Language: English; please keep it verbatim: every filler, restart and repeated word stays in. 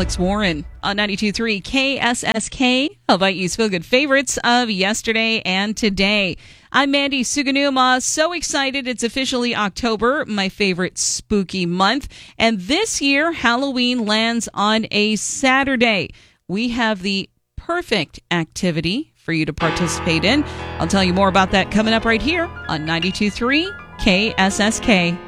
Alex Warren on ninety-two point three K S S K. I'll invite you feel good favorites of yesterday and today. I'm Mandy Suganuma. So excited. It's officially October, my favorite spooky month. And this year, Halloween lands on a Saturday. We have the perfect activity for you to participate in. I'll tell you more about that coming up right here on ninety-two point three K S S K.